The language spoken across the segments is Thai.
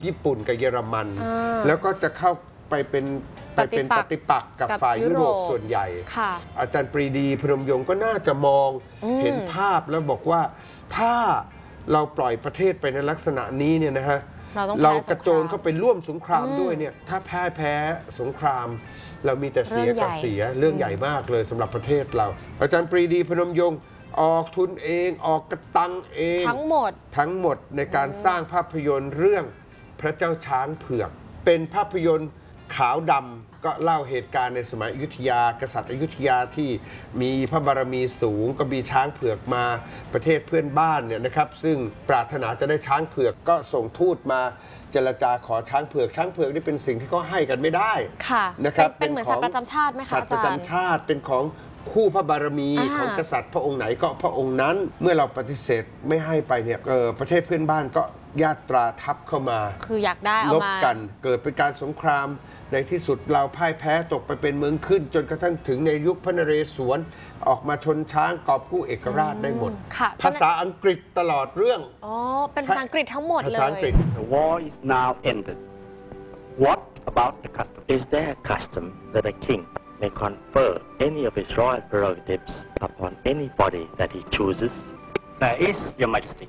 ญี่ปุ่นกับเยอรมันแล้วก็จะเข้าไปเป็นปฏิปักษ์กับฝ่ายยุโรปส่วนใหญ่อาจารย์ปรีดีพนมยงค์ก็น่าจะมองเห็นภาพแล้วบอกว่าถ้าเราปล่อยประเทศไปในลักษณะนี้เนี่ยนะฮะเรากระโจนเข้าไปร่วมสงครามด้วยเนี่ยถ้าแพ้สงครามเรามีแต่เสียกับเสียเรื่องใหญ่มากเลยสำหรับประเทศเราอาจารย์ปรีดีพนมยงค์ออกทุนเองออกกระตังเองทั้งหมดในการสร้างภาพยนตร์เรื่องพระเจ้าช้างเผือกเป็นภาพยนตร์ขาวดำก็เล่าเหตุการณ์ในสมัยอยุธยากษัตริย์อยุธยาที่มีพระบารมีสูงก็มีช้างเผือกมาประเทศเพื่อนบ้านเนี่ยนะครับซึ่งปรารถนาจะได้ช้างเผือกก็ส่งทูตมาเจรจาขอช้างเผือกนี่เป็นสิ่งที่เขาให้กันไม่ได้นะครับเป็นเหมือนสัตว์ประจำชาติไหมคะอาจารย์สัตว์ประจำชาติเป็นของคู่พระบารมีของกษัตริย์พระองค์ไหนก็พระองค์นั้นเมื่อเราปฏิเสธไม่ให้ไปเนี่ยประเทศเพื่อนบ้านก็ญาตราทัพเข้ามาคืออยากได้เอามาลบกันเกิดเป็นการสงครามในที่สุดเราพ่ายแพ้ตกไปเป็นเมืองขึ้นจนกระทั่งถึงในยุคพระนเรศวรออกมาชนช้างกอบกู้เอกราชได้หมดภาษาอังกฤษตลอดเรื่องเป็นภาษาอังกฤษทั้งหมดเลย The war is now ended. What about the custom? Is there a custom that a king may confer any of his royal prerogatives upon anybody that he chooses? There is, Your Majesty.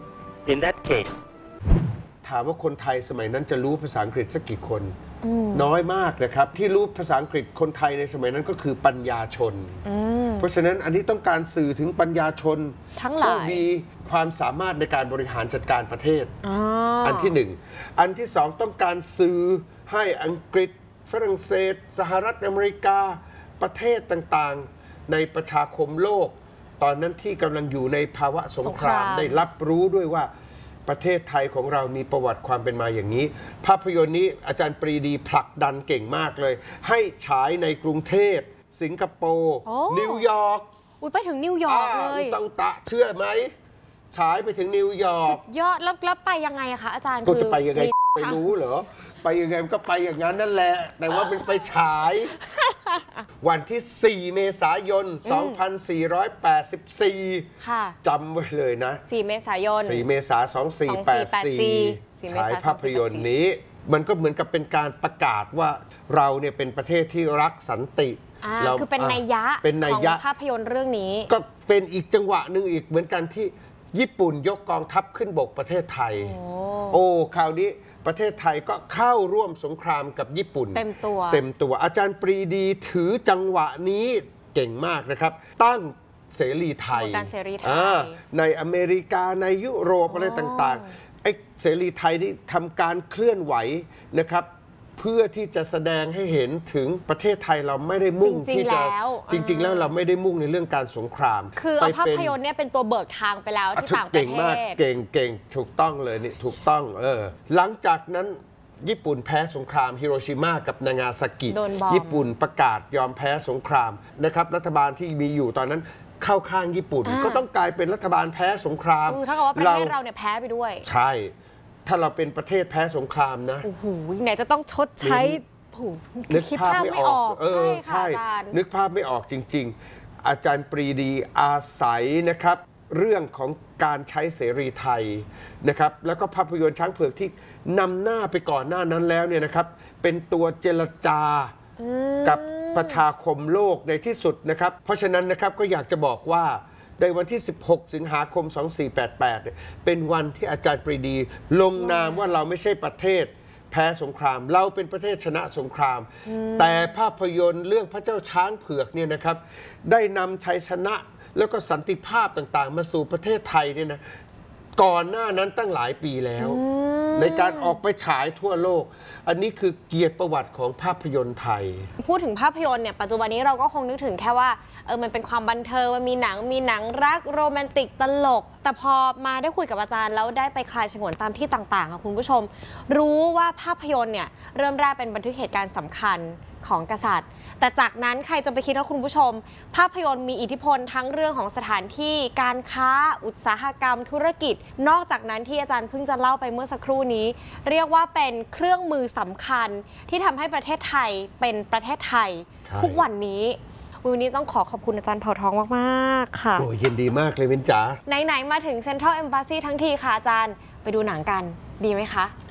In that case, ถามว่าคนไทยสมัยนั้นจะรู้ภาษาอังกฤษสักกี่คนน้อยมากนะครับที่รู้ภาษาอังกฤษคนไทยในสมัยนั้นก็คือปัญญาชนเพราะฉะนั้นอันนี้ต้องการสื่อถึงปัญญาชนทั้งหลายผู้มีความสามารถในการบริหารจัดการประเทศอันที่หนึ่งอันที่สองต้องการสื่อให้อังกฤษฝรั่งเศสสหรัฐอเมริกาประเทศต่างๆในประชาคมโลกตอนนั้นที่กำลังอยู่ในภาวะสงครามได้รับรู้ด้วยว่าประเทศไทยของเรามีประวัติความเป็นมาอย่างนี้ภาพยนตร์นี้อาจารย์ปรีดีผลักดันเก่งมากเลยให้ฉายในกรุงเทพสิงคโปร์นิวยอร์กไปถึงนิวยอร์กเลยต้องเชื่อไหมฉายไปถึงนิวยอร์กยอดแล้วไปยังไงอะคะอาจารย์ก็จะไปยังไงไปรู้เหรอไปยังไงมันก็ไปอย่างนั้นนั่นแหละแต่ว่ามันไปฉายวันที่4 เมษายน 2484 จำไว้เลยนะ 4 เมษายน 4 เมษายน 2484 ฉายภาพยนตร์นี้มันก็เหมือนกับเป็นการประกาศว่าเราเนี่ยเป็นประเทศที่รักสันติคือเป็นนัยยะของภาพยนตร์เรื่องนี้ก็เป็นอีกจังหวะหนึ่งอีกเหมือนกันที่ญี่ปุ่นยกกองทัพขึ้นบกประเทศไทยคราวนี้ประเทศไทยก็เข้าร่วมสงครามกับญี่ปุ่นเต็มตัวอาจารย์ปรีดีถือจังหวะนี้เก่งมากนะครับตั้งเสรีไทยในอเมริกาในยุโรปอะไรต่างๆไอ้เสรีไทยที่ทำการเคลื่อนไหวนะครับเพื่อที่จะแสดงให้เห็นถึงประเทศไทยเราไม่ได้มุ่งที่จะจริงๆแล้วเราไม่ได้มุ่งในเรื่องการสงครามคือเอาภาพยนตร์เนี่ยเป็นตัวเบิกทางไปแล้วที่ต่างประเทศเก่งมากเก่งถูกต้องเลยนี่ถูกต้องหลังจากนั้นญี่ปุ่นแพ้สงครามฮิโรชิมากับนางาซากิญี่ปุ่นประกาศยอมแพ้สงครามนะครับรัฐบาลที่มีอยู่ตอนนั้นเข้าข้างญี่ปุ่นก็ต้องกลายเป็นรัฐบาลแพ้สงครามเท่ากับว่าประเทศเราเนี่ยแพ้ไปด้วยใช่ถ้าเราเป็นประเทศแพ้สงครามนะโอ้โหไหนจะต้องชดใช้นึกภาพไม่ออกใช่นึกภาพไม่ออกจริงๆอาจารย์ปรีดีอาศัยนะครับเรื่องของการใช้เสรีไทยนะครับแล้วก็ภาพยนตร์ช้างเผือกที่นำหน้าไปก่อนหน้านั้นแล้วเนี่ยนะครับเป็นตัวเจรจากับประชาคมโลกในที่สุดนะครับเพราะฉะนั้นนะครับก็อยากจะบอกว่าในวันที่ 16 สิงหาคม 2488 เป็นวันที่อาจารย์ปรีดีลงนามว่าเราไม่ใช่ประเทศแพ้สงครามเราเป็นประเทศชนะสงครามแต่ภาพยนตร์เรื่องพระเจ้าช้างเผือกเนี่ยนะครับได้นำชัยชนะแล้วก็สันติภาพต่างๆมาสู่ประเทศไทยเนี่ยนะก่อนหน้านั้นตั้งหลายปีแล้วในการออกไปฉายทั่วโลกอันนี้คือเกียรติประวัติของภาพยนตร์ไทยพูดถึงภาพยนตร์เนี่ยปัจจุบันนี้เราก็คงนึกถึงแค่ว่ามันเป็นความบันเทิงมันมีหนังรักโรแมนติกตลกแต่พอมาได้คุยกับอาจารย์แล้วได้ไปคลายฉงนตามที่ต่างๆค่ะคุณผู้ชมรู้ว่าภาพยนตร์เนี่ยเริ่มแรกเป็นบันทึกเหตุการณ์สำคัญของกษัตริย์แต่จากนั้นใครจะไปคิดว่าคุณผู้ชมภาพยนตร์มีอิทธิพลทั้งเรื่องของสถานที่การค้าอุตสาหกรรมธุรกิจนอกจากนั้นที่อาจารย์เพิ่งจะเล่าไปเมื่อสักครู่นี้เรียกว่าเป็นเครื่องมือสำคัญที่ทำให้ประเทศไทยเป็นประเทศไทยทุกวันนี้วันนี้ต้องขอบคุณอาจารย์เผ่าทองมากๆค่ะโอ้ยินดีมากเลยเบนจ๋าไหนๆมาถึง Central Embassy ทั้งทีค่ะอาจารย์ไปดูหนังกันดีไหมคะ